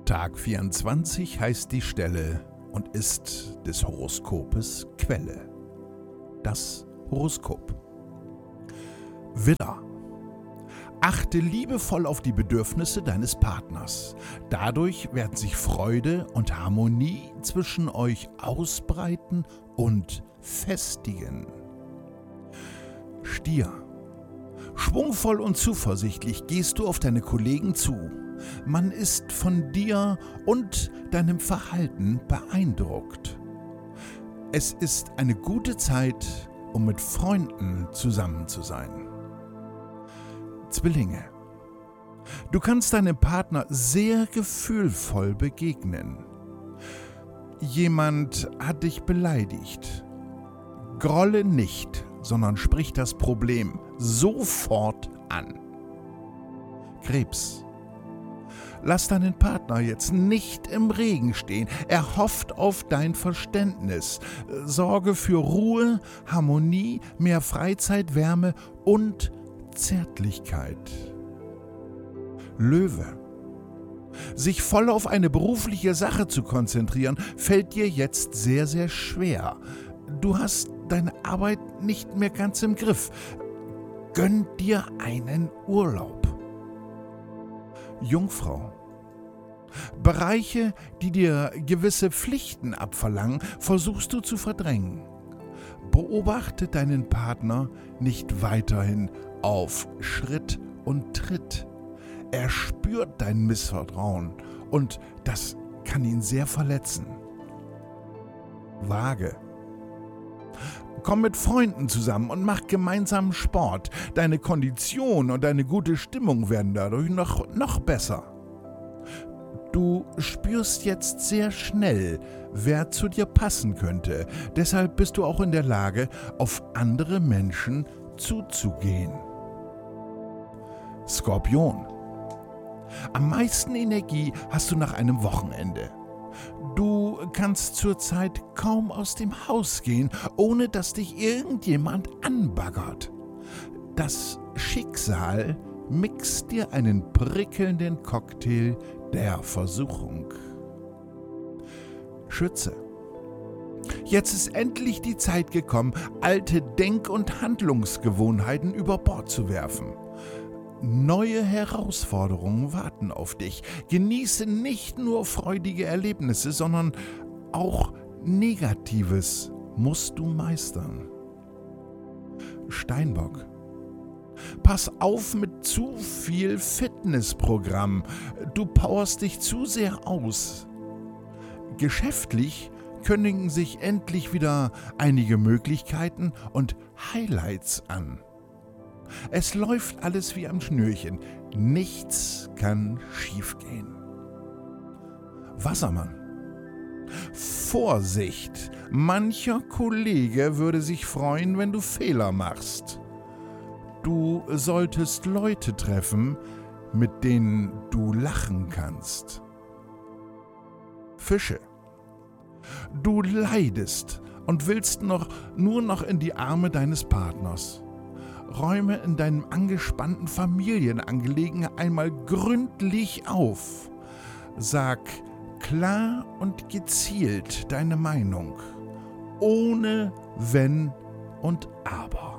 Tag 24 heißt die Stelle und ist des Horoskopes Quelle. Das Horoskop. Widder. Achte liebevoll auf die Bedürfnisse deines Partners. Dadurch werden sich Freude und Harmonie zwischen euch ausbreiten und festigen. Stier. Schwungvoll und zuversichtlich gehst du auf deine Kollegen zu. Man ist von dir und deinem Verhalten beeindruckt. Es ist eine gute Zeit, um mit Freunden zusammen zu sein. Zwillinge. Du kannst deinem Partner sehr gefühlvoll begegnen. Jemand hat dich beleidigt. Grolle nicht, sondern sprich das Problem sofort an. Krebs. Lass deinen Partner jetzt nicht im Regen stehen. Er hofft auf dein Verständnis. Sorge für Ruhe, Harmonie, mehr Freizeit, Wärme und Zärtlichkeit. Löwe. Sich voll auf eine berufliche Sache zu konzentrieren, fällt dir jetzt sehr, sehr schwer. Du hast deine Arbeit nicht mehr ganz im Griff. Gönn dir einen Urlaub. Jungfrau. Bereiche, die dir gewisse Pflichten abverlangen, versuchst du zu verdrängen. Beobachte deinen Partner nicht weiterhin auf Schritt und Tritt. Er spürt dein Missvertrauen und das kann ihn sehr verletzen. Waage. Komm mit Freunden zusammen und mach gemeinsam Sport. Deine Kondition und deine gute Stimmung werden dadurch noch besser. Du spürst jetzt sehr schnell, wer zu dir passen könnte. Deshalb bist du auch in der Lage, auf andere Menschen zuzugehen. Skorpion. Am meisten Energie hast du nach einem Wochenende. Du kannst zurzeit kaum aus dem Haus gehen, ohne dass dich irgendjemand anbaggert. Das Schicksal mixt dir einen prickelnden Cocktail der Versuchung. Schütze. Jetzt ist endlich die Zeit gekommen, alte Denk- und Handlungsgewohnheiten über Bord zu werfen. Neue Herausforderungen warten auf dich. Genieße nicht nur freudige Erlebnisse, sondern auch Negatives musst du meistern. Steinbock. Pass auf mit zu viel Fitnessprogramm. Du powerst dich zu sehr aus. Geschäftlich kündigen sich endlich wieder einige Möglichkeiten und Highlights an. Es läuft alles wie am Schnürchen. Nichts kann schiefgehen. Wassermann. Vorsicht! Mancher Kollege würde sich freuen, wenn du Fehler machst. Du solltest Leute treffen, mit denen du lachen kannst. Fische. Du leidest und willst nur noch in die Arme deines Partners. Räume in deinen angespannten Familienangelegenheiten einmal gründlich auf. Sag klar und gezielt deine Meinung, ohne Wenn und Aber.